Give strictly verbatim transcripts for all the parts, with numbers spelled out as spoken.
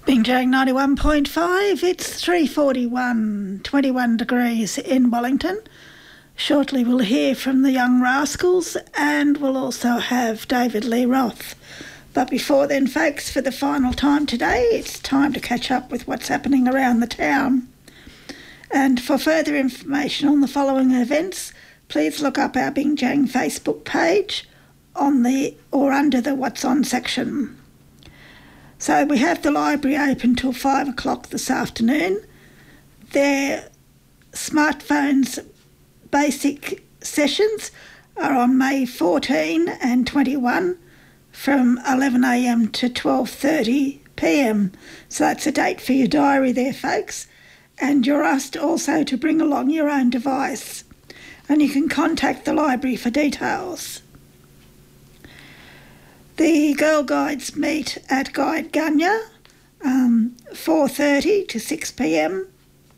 Bingjang ninety-one point five, it's three forty-one, twenty-one degrees in Wellington. Shortly we'll hear from the Young Rascals and we'll also have David Lee Roth. But before then, folks, for the final time today, it's time to catch up with what's happening around the town. And for further information on the following events, please look up our Bingjang Facebook page on the or under the What's On section. So we have the library open till five o'clock this afternoon. Their smartphones basic sessions are on May fourteen and twenty-one from eleven a m to twelve thirty p m. So that's a date for your diary there, folks. And you're asked also to bring along your own device. And you can contact the library for details. The Girl Guides meet at Guide Gunya, um, four thirty to six p m.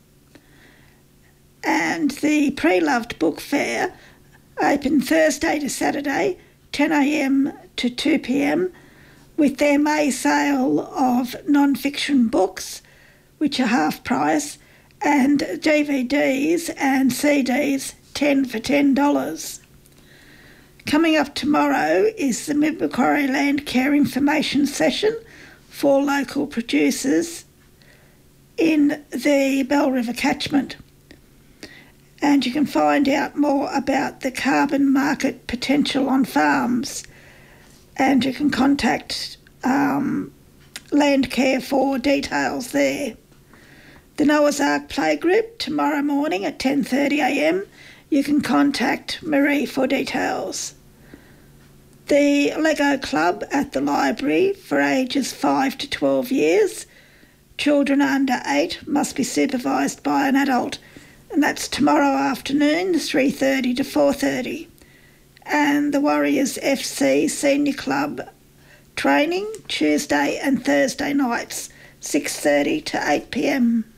And the Pre-Loved Book Fair, open Thursday to Saturday, ten a m to two p m, with their May sale of non-fiction books, which are half price, and D V Ds and C Ds, ten for ten dollars. Coming up tomorrow is the Mid Macquarie Land Care Information Session for local producers in the Bell River catchment. And you can find out more about the carbon market potential on farms. And you can contact um, Landcare for details there. The Noah's Ark Playgroup tomorrow morning at ten thirty a m. You can contact Marie for details. The Lego Club at the library for ages five to twelve years. Children under eight must be supervised by an adult. And that's tomorrow afternoon, three thirty to four thirty. And the Warriors F C Senior Club training Tuesday and Thursday nights, six thirty to eight p m.